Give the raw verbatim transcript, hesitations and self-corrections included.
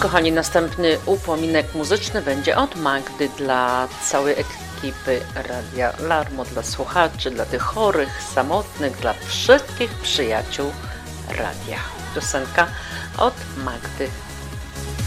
kochani, następny upominek muzyczny będzie od Magdy dla całej ekipy Radia Larmo, dla słuchaczy, dla tych chorych, samotnych, dla wszystkich przyjaciół radia. Piosenka od Magdy.